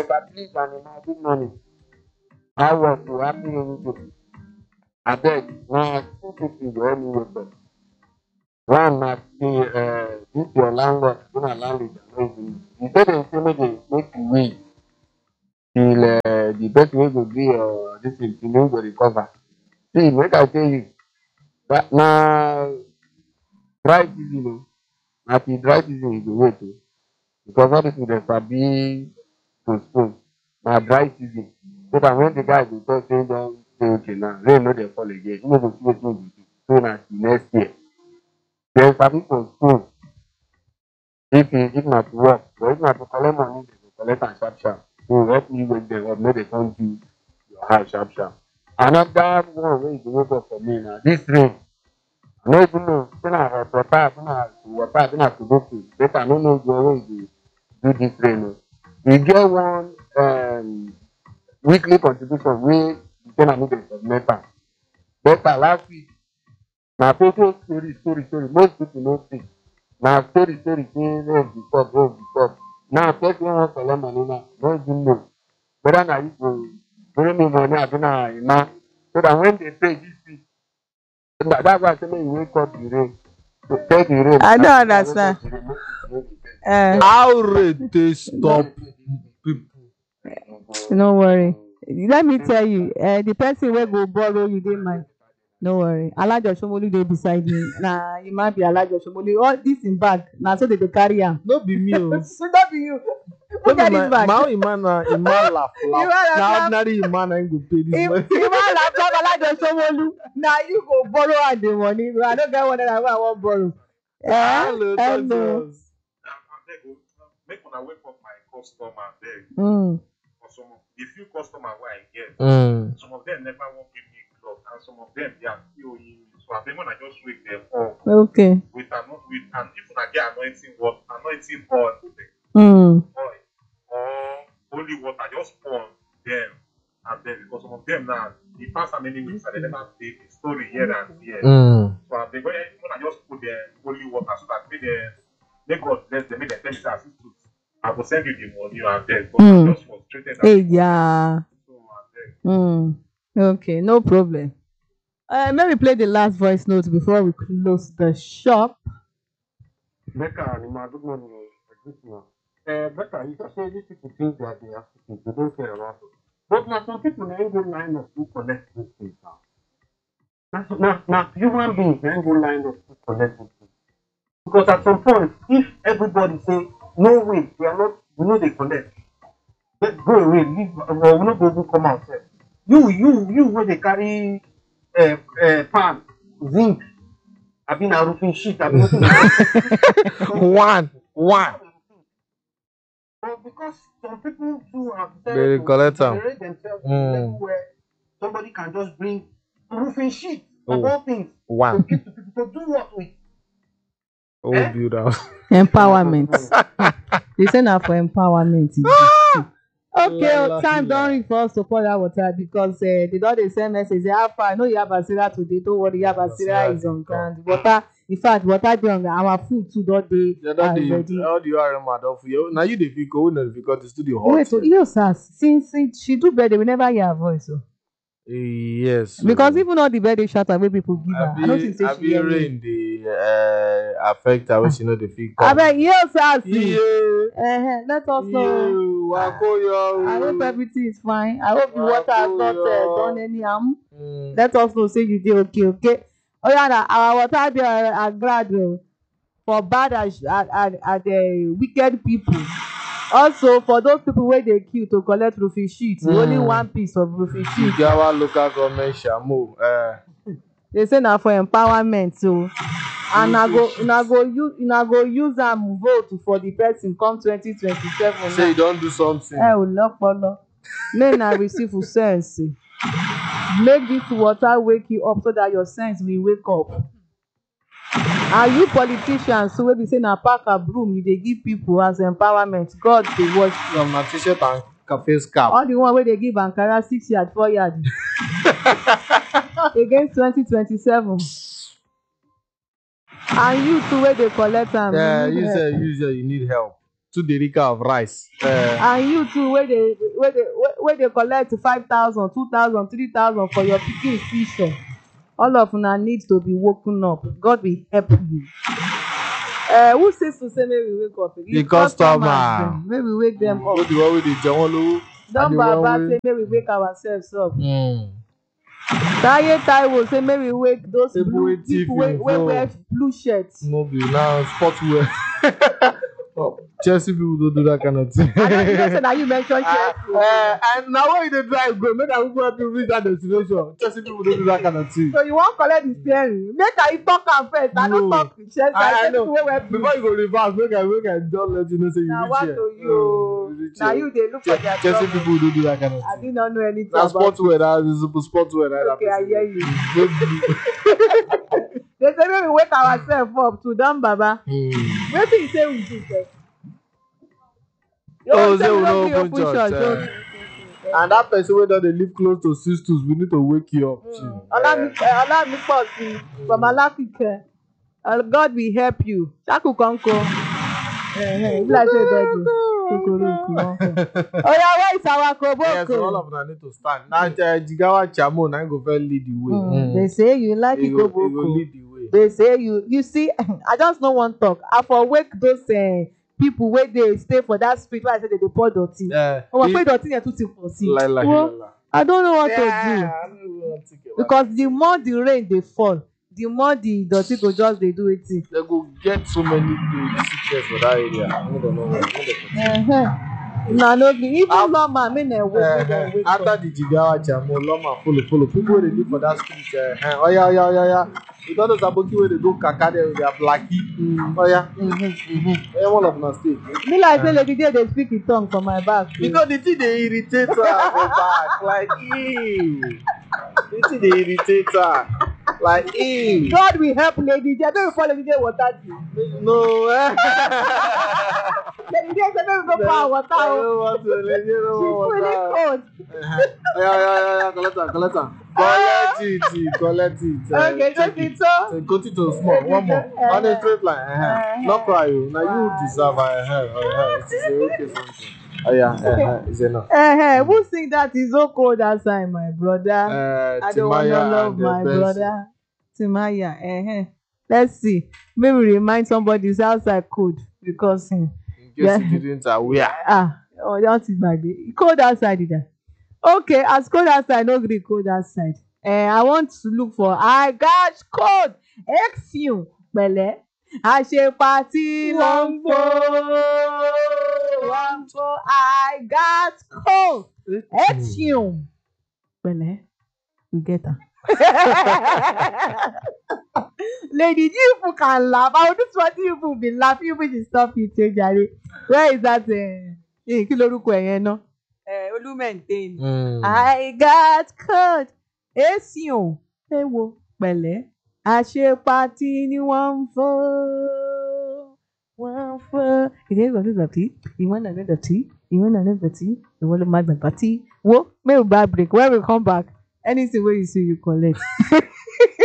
but at least an imagine money. How was to happen in I beg, now two people go anyway, but one na this your landlord, you know, landlord, you say they say make you wait till the person wey go do your this thing till you go recover. See, make I tell you, that na dry season o, na till dry season you go wait o, because all these people dey sabi postpone. Na dry season, so that when the guy go talk say he don dey okay now, rain no dey fall again, he no go see wetin he go do. So na till next year. Then sabi postpone if na to work, but if na to collect money, they go collect am sharp sharp. So help me wake them up, make they come do your house sharp sharp. Another one wey you go wake up for me na this rain. I no even know say na hot water, abi na water, abi na kudoko. Later I no know the way you do this rain o. E get one weekly contribution wey the ten ant no dey submit am. Later last week na so story most people no see. Na story say rain dey stop. Now person wey wan collect money now no even know whether na you go borrow me money abi na emma, so that when they pay this week, that's why I say make you wake up the rain. To tell the rain. I don't understand. How rate they stop people? No worry. Let me tell you, the person wey go borrow you dey mind. No worry. Alajo Shomolu dey beside me. Nah, you might be Alajo Shomolu. All this in bag. Now so they carry am. No be me o. So not be you. No Look at be this bag. my own Iman laugh. Na ordinary Iman na him go pay this money. If you want laptop Alajo Shomolu, now you go borrow and the money. I don't get one that I want borrow. Hello, Hello. Make una wake up my customer there. For some of the few customer wey I get, some of them never wan give me cloth, and some of them they are still owing me. So I think when I just wake them up Okay. with and if una get anointing oil, or holy water, just pour on them and then because some of them now the past how many weeks and they never pay the story here and there. So I think when I just put the holy water so that make God bless them, make them tell me say as it is, I will send you the money and then but I just frustrated. Hey, yeah. So Okay, no problem. Maybe play the last voice note before we close the shop. Becca, good morning. Becca, you just say these people think that they are stupid, they don't care about it. But now some people ain't go line up to collect these things now. Now human beings ain't go line up to collect these things. Because at some point, if everybody say, no way, we are not, we know they collect. Let's go away, leave, we not go come out. You where they carry pan, zinc, I've been a roofing sheet, I've been One. But because some people too have They collect them. generate themselves to a level where somebody can just bring roofing sheet of all things to give to people to do what with. Build house. Empowerment. They say now for empowerment. Okay, time don't reach for us to pour that water because they don't send message. Say, how far? I know you have Basira today. Don't worry, Basira is on ground. Water, in fact, water down. Our food too don't they ready. How do you are mad of you? Now you the figure, we know because the studio hot. Wait, so yes, sir. Since she do birthday, we never hear her voice. So. Yes. Because even all the birthday shout out wey people give her, I don't think say she hear me. rain the affect her when she know the figure. I beg yes, sir. Yeah. Let us know. I hope everything is fine. I hope the water has not done any harm. Let us know say you dey okay. Oh yeah, our water dey agrad for bad as the wicked people. Also for those people wey dey queue to collect roofing sheet, only one piece of roofing sheet. Our local government shamu. They say na for empowerment so. And una go use am vote for the person come 2027. Say you don't do something. Olopolo. May na receive sense. Make this water wake you up so that your sense will wake up. And you politicians so wey be say na pack a broom you dey give people as empowerment, God dey watch you. Some na t-shirt and face cap. All the one wey dey give Ankara 6 yard 4 yard against 2027. And you too wey dey collect am. You say you need help. 2 derica of rice. And you too, where they collect 5,000, 2,000, 3,000 for your pikin seashore. All of una need to be woken up. God will help you. Who says to say maybe we wake up? The customer. Maybe we wake them up. What the one with the Jawolo? Don't Baba say maybe we wake ourselves up. Taye Taiwo say maybe we wake those blue people wey wear blue shirts. No be now sportswear. Chelsea people don't do that kind of thing. I know you say that you mentioned Chelsea. And now when you drive go, make people help you reach that destination. Chelsea people don't do that kind of thing. So you wan collect the steering? Make I talk am first. I no talk with Chelsea. I know. Before you go reverse, make I just let you know say you reach here. Now what to you? Now you dey look for their Chelsea people don't do that kind of thing. I did not know anything about it. That's sportswear. That's sportswear. Okay, I hear you. They say maybe we wake ourselves up to them, Baba. Wetin you say we do first? Oh, say we no open church. And that person wey don dey live close to sisters, we need to wake you up. Olamiposi from Alakike. God will help you. Shaku Konko. Like where is our koboko? Yes, all of them need to stand. Now Jigawa Chamo now go first lead the way. They say you like it go lead the way. They say you see, I just no one talk. I for wake those people where they stay for that street where I say they pour dirty. Pay dirty and too for see. I don't know what to do. Because the more the rain they fall, the more the dirty go just they do it. They go get so many sickness for that area. I don't know. No, even Loma, me na wake. After the Jigawa Chamo, Loma follow. People wey dey live for that street. Yeah. You don't know Saboki where they do kaka there with their blackie. One of them stay. Me like say lady there they speak in tongue for my back. Because the thing they irritate her for back. Like ew. The thing they irritate her. Like ew. God will help lady there. Don't fall lady there water. No. Lady there say don't go pour water. I don't want to. Lady don't want water. She's really Yeah. Collect it. Okay, just it so. Go to small. One more. On a straight line. Not cry you. Now you deserve It's okay something. Is enough. Who sing that is so cold outside, my brother? I don't want to love my brother. Timaya. Let's see. Maybe remind somebody it's outside cold because in case you didn't aware. That's it, my baby. Cold outside, is there? Okay, as cold outside, no green cold outside. I want to look for I got cold. Exum, Bele. I ṣe party long for I got cold. Exum, Bele. You get her. Lady, you people can laugh. I would just want you people be laughing. You people should stop it, Jare. Where is that? Kí lorúkọ ẹ̀yẹn náà? Olú maintain. I got caught. Èsì ò ẹ wo pẹ̀lẹ́. Àṣepatì ni wọ́n ń fọ́. Ìdílé ìgbà tó dọ̀tí. Ìwọ́n náà ló dọ̀tí. Ìwọ́n náà ló dọ̀tí. Ìwọ́n ló máa gbà pàtí. Wo, may we buy break. When we come back, anything wey you see, you collect.